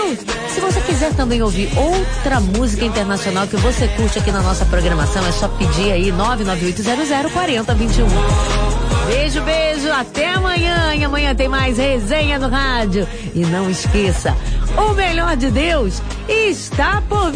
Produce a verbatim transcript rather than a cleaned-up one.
Deus. Se você quiser também ouvir outra música internacional que você curte aqui na nossa programação, é só pedir aí nove nove oito zero zero quatro zero dois um. Beijo, beijo, até amanhã. E amanhã tem mais resenha no rádio. E não esqueça, o melhor de Deus está por